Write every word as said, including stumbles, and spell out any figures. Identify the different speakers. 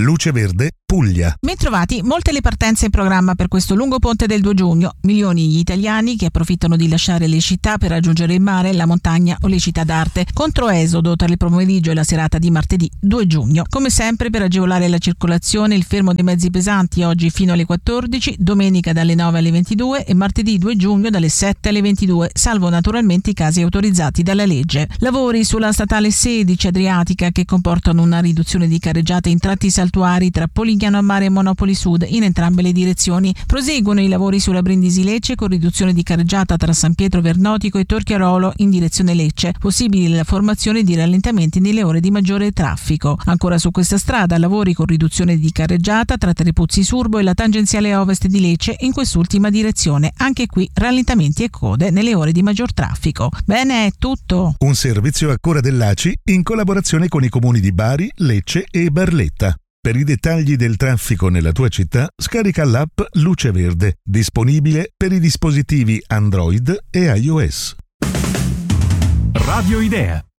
Speaker 1: Luce Verde, Puglia.
Speaker 2: Bentrovati, molte le partenze in programma per questo lungo ponte del due giugno. Milioni gli italiani che approfittano di lasciare le città per raggiungere il mare, la montagna o le città d'arte. Controesodo tra il pomeriggio e la serata di martedì due giugno. Come sempre, per agevolare la circolazione, il fermo dei mezzi pesanti oggi fino alle quattordici, domenica dalle nove alle ventidue e martedì due giugno dalle sette alle ventidue, salvo naturalmente i casi autorizzati dalla legge. Lavori sulla statale sedici Adriatica che comportano una riduzione di carreggiate in tratti saltuari tra Polignano a Mare e Monopoli Sud in entrambe le direzioni. Proseguono i lavori sulla Brindisi-Lecce con riduzione di carreggiata tra San Pietro Vernotico e Torchiarolo in direzione Lecce. Possibile la formazione di rallentamenti nelle ore di maggiore traffico. Ancora su questa strada lavori con riduzione di carreggiata tra Trepuzzi Surbo e la tangenziale ovest di Lecce in quest'ultima direzione. Anche qui rallentamenti e code nelle ore di maggior traffico. Bene, è tutto.
Speaker 1: Un servizio a cura dell'A C I in collaborazione con i comuni di Bari, Lecce e Barletta. Per i dettagli del traffico nella tua città, scarica l'app Luce Verde, disponibile per i dispositivi Android e iOS.
Speaker 3: Radio Idea.